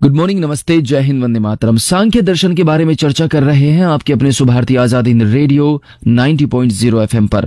Good morning, नमस्ते, जय हिंद, वंदे मातरम। सांख्य दर्शन के बारे में चर्चा कर रहे हैं आपके अपने सुभारती आजाद हिंद रेडियो 90.0 एफएम पर।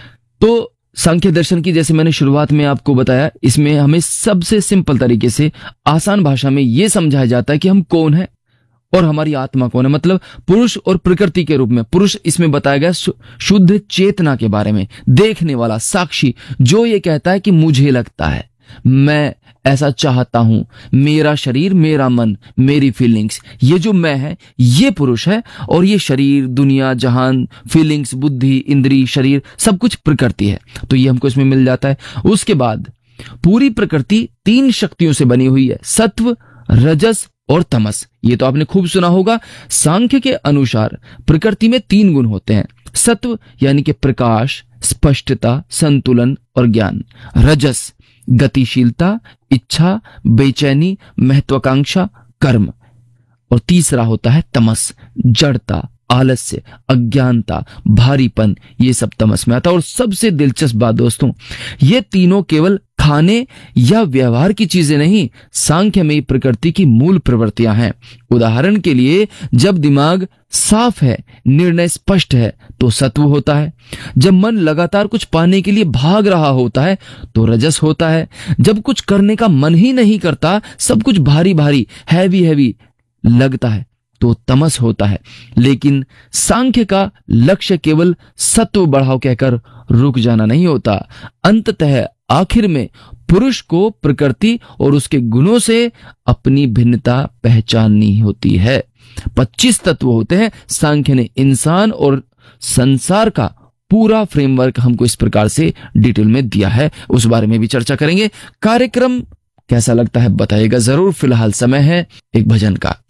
तो सांख्य दर्शन की, जैसे मैंने शुरुआत में आपको बताया, इसमें हमें सबसे सिंपल तरीके से आसान भाषा में यह समझाया जाता है कि हम कौन है और हमारी आत्मा कौन है। मतलब पुरुष और प्रकृति के रूप में। पुरुष इसमें बताया गया शुद्ध चेतना के बारे में, देखने वाला, साक्षी, जो ये कहता है कि मुझे लगता है, मैं ऐसा चाहता हूं, मेरा शरीर, मेरा मन, मेरी फीलिंग्स, ये जो मैं है ये पुरुष है। और ये शरीर, दुनिया, जहान, फीलिंग्स, बुद्धि, इंद्री, शरीर, सब कुछ प्रकृति है। तो ये हमको इसमें मिल जाता है। उसके बाद पूरी प्रकृति 3 शक्तियों से बनी हुई है, सत्व, रजस और तमस। ये तो आपने खूब सुना होगा। सांख्य के अनुसार प्रकृति में 3 गुण होते हैं। सत्व यानी कि प्रकाश, स्पष्टता, संतुलन और ज्ञान। रजस गतिशीलता, इच्छा, बेचैनी, महत्वाकांक्षा, कर्म। और तीसरा होता है तमस, जड़ता, आलस्य, अज्ञानता, भारीपन, ये सब तमस में आता है। और सबसे दिलचस्प बात दोस्तों, ये तीनों केवल खाने या व्यवहार की चीजें नहीं, सांख्य में प्रकृति की मूल प्रवृत्तियां हैं। उदाहरण के लिए, जब दिमाग साफ है, निर्णय स्पष्ट है, तो सत्व होता है। जब मन लगातार कुछ पाने के लिए भाग रहा होता है, तो रजस होता है। जब कुछ करने का मन ही नहीं करता, सब कुछ भारी भारी, हैवी हैवी लगता है, तो तमस होता है। लेकिन सांख्य का लक्ष्य केवल सत्व बढ़ाओ कहकर रुक जाना नहीं होता। अंततः आखिर में पुरुष को प्रकृति और उसके गुणों से अपनी भिन्नता पहचाननी होती है। 25 तत्व होते हैं। सांख्य ने इंसान और संसार का पूरा फ्रेमवर्क हमको इस प्रकार से डिटेल में दिया है, उस बारे में भी चर्चा करेंगे। कार्यक्रम कैसा लगता है बताइएगा जरूर। फिलहाल समय है एक भजन का।